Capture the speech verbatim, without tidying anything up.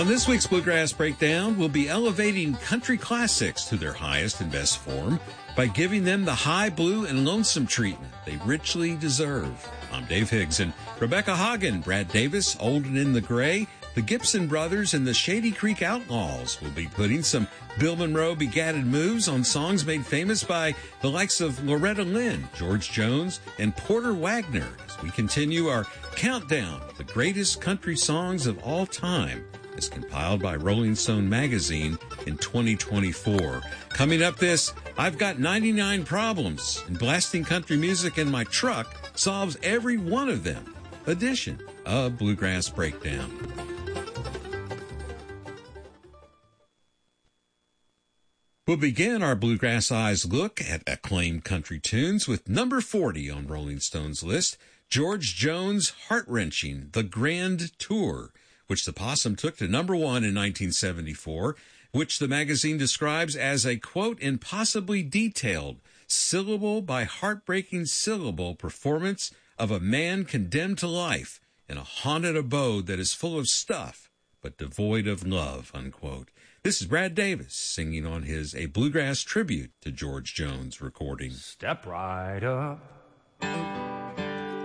On this week's Bluegrass Breakdown, we'll be elevating country classics to their highest and best form by giving them the high, blue, and lonesome treatment they richly deserve. I'm Dave Higgs, and Rebecca Hagen, Brad Davis, Old and in the Gray, the Gibson Brothers, and the Shady Creek Outlaws will be putting some Bill Monroe begatted moves on songs made famous by the likes of Loretta Lynn, George Jones, and Porter Wagner as we continue our countdown of the greatest country songs of all time, as compiled by Rolling Stone magazine in twenty twenty-four. Coming up this, I've got ninety-nine problems, and blasting country music in my truck solves every one of them. Edition of Bluegrass Breakdown. We'll begin our Bluegrass Eyes look at acclaimed country tunes with number forty on Rolling Stone's list, George Jones' heart-wrenching The Grand Tour, which the Possum took to number one in nineteen seventy-four, which the magazine describes as a, quote, impossibly detailed, syllable by heartbreaking syllable performance of a man condemned to life in a haunted abode that is full of stuff but devoid of love, unquote. This is Brad Davis singing on his A Bluegrass Tribute to George Jones recording. Step right up.